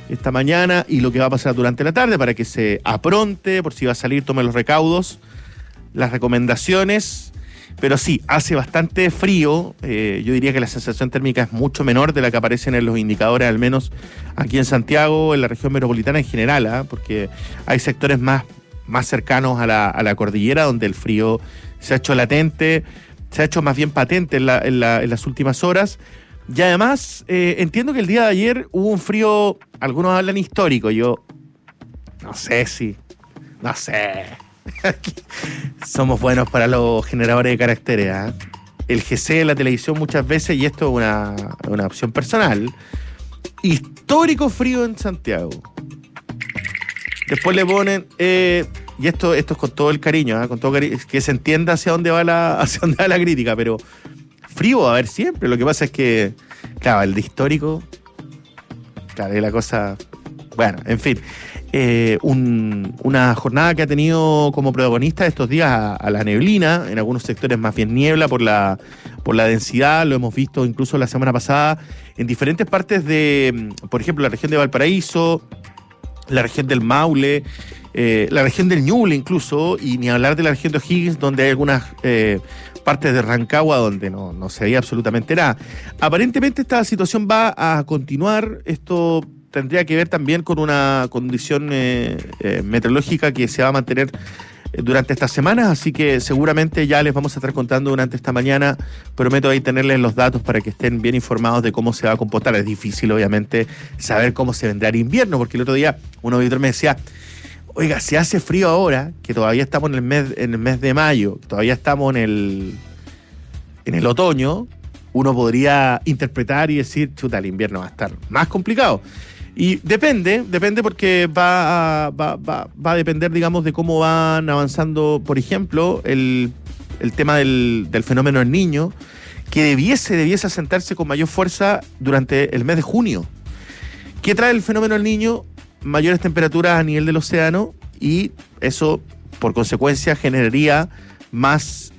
esta mañana y lo que va a pasar durante la tarde para que se apronte, por si va a salir, tome los recaudos, las recomendaciones. Pero sí, hace bastante frío. Yo diría que la sensación térmica es mucho menor de la que aparecen en los indicadores, al menos aquí en Santiago, en la región metropolitana en general, porque hay sectores más cercanos a la cordillera donde el frío se ha hecho latente, se ha hecho más bien patente en las últimas horas. Y además, entiendo que el día de ayer hubo un frío, algunos hablan histórico, yo no sé. Somos buenos para los generadores de caracteres, ¿eh? El GC de la televisión muchas veces, y esto es una opción personal, histórico frío en Santiago. Después le ponen, y esto es con todo el cariño, con todo cariño, que se entienda hacia dónde va la crítica, pero frío va a haber siempre. Lo que pasa es que, claro, el de histórico, claro, es la cosa, bueno, en fin. Una jornada que ha tenido como protagonista estos días a la neblina, en algunos sectores más bien niebla por la densidad, lo hemos visto incluso la semana pasada en diferentes partes de, por ejemplo, la región de Valparaíso, la región del Maule, la región del Ñuble incluso, y ni hablar de la región de O'Higgins, donde hay algunas partes de Rancagua donde no se veía absolutamente nada. Aparentemente esta situación va a continuar. Esto tendría que ver también con una condición meteorológica que se va a mantener durante estas semanas, así que seguramente ya les vamos a estar contando durante esta mañana. Prometo ahí tenerles los datos para que estén bien informados de cómo se va a comportar. Es difícil, obviamente, saber cómo se vendrá el invierno, porque el otro día un auditor me decía, oiga, si hace frío ahora, que todavía estamos en el mes de mayo, todavía estamos en el otoño, uno podría interpretar y decir, chuta, el invierno va a estar más complicado. Y depende porque va a depender, digamos, de cómo van avanzando, por ejemplo, el tema del fenómeno del Niño, que debiese asentarse con mayor fuerza durante el mes de junio. ¿Qué trae el fenómeno del Niño? Mayores temperaturas a nivel del océano, y eso, por consecuencia, generaría más,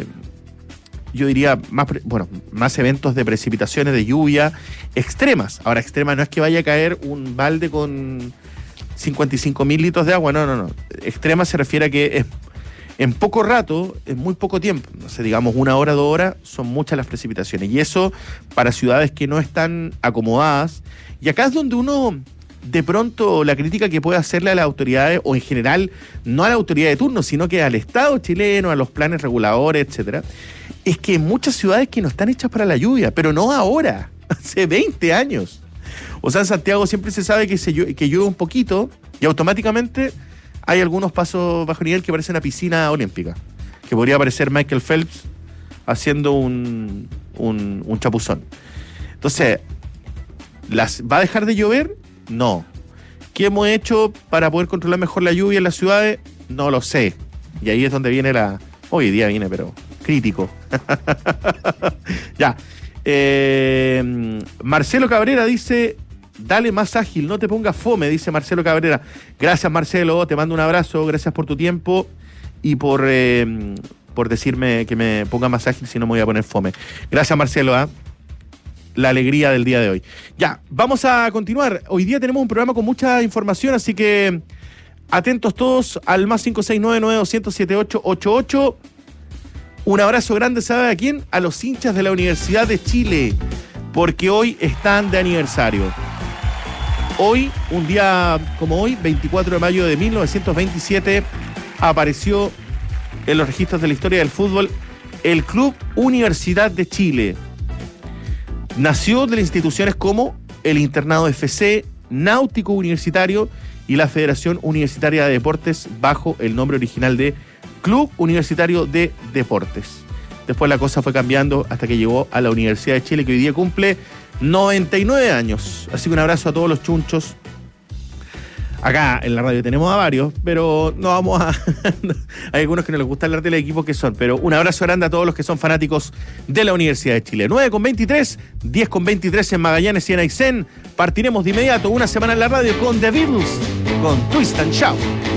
yo diría, más eventos de precipitaciones, de lluvia extremas. Ahora, extrema no es que vaya a caer un balde con 55.000 litros de agua, no. Extrema se refiere a que es en poco rato, en muy poco tiempo, no sé, digamos 1 hora, 2 horas, son muchas las precipitaciones. Y eso para ciudades que no están acomodadas. Y acá es donde uno, de pronto, la crítica que puede hacerle a las autoridades, o en general, no a la autoridad de turno, sino que al Estado chileno, a los planes reguladores, etcétera, es que hay muchas ciudades que no están hechas para la lluvia, pero no ahora, hace 20 años. O sea, en Santiago siempre se sabe que llueve un poquito y automáticamente hay algunos pasos bajo nivel que parecen una piscina olímpica, que podría parecer Michael Phelps haciendo un chapuzón. Entonces, ¿va a dejar de llover? No. ¿Qué hemos hecho para poder controlar mejor la lluvia en las ciudades? No lo sé. Y ahí es donde viene hoy día viene, pero crítico. Ya. Marcelo Cabrera dice, dale más ágil, no te pongas fome, dice Marcelo Cabrera. Gracias, Marcelo, te mando un abrazo, gracias por tu tiempo y por decirme que me ponga más ágil, si no me voy a poner fome. Gracias, Marcelo, la alegría del día de hoy. Ya, vamos a continuar. Hoy día tenemos un programa con mucha información, así que atentos todos al más 569-9200-7888. Un abrazo grande, ¿sabe a quién? A los hinchas de la Universidad de Chile, porque hoy están de aniversario. Hoy, un día como hoy, 24 de mayo de 1927, apareció en los registros de la historia del fútbol el Club Universidad de Chile. Nació de las instituciones como el Internado FC, Náutico Universitario y la Federación Universitaria de Deportes bajo el nombre original de Club Universitario de Deportes. Después la cosa fue cambiando hasta que llegó a la Universidad de Chile, que hoy día cumple 99 años. Así que un abrazo a todos los chunchos. Acá en la radio tenemos a varios, pero no vamos a... Hay algunos que no les gusta hablar del equipo que son, pero un abrazo grande a todos los que son fanáticos de la Universidad de Chile. 9:23, 10:23 en Magallanes y en Aysén. Partiremos de inmediato una semana en la radio con The Beatles, con Twist and Shout.